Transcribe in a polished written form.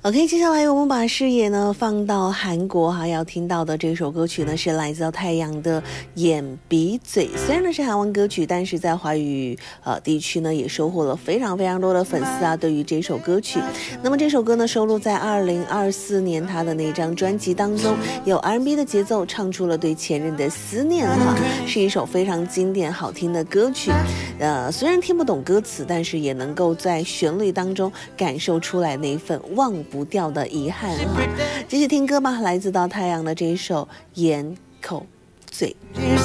OK， 接下来我们把视野呢放到韩国哈，要听到的这首歌曲呢是来自太阳的眼鼻嘴。虽然呢是韩文歌曲，但是在华语地区呢也收获了非常非常多的粉丝啊。对于这首歌曲，那么这首歌呢收录在2024年他的那张专辑当中，有 R&B 的节奏，唱出了对前任的思念哈，是一首非常经典好听的歌曲。虽然听不懂歌词，但是也能够在旋律当中感受出来那一份忘不掉的遗憾哈。继续听歌吧，来自到太阳的这一首眼口嘴。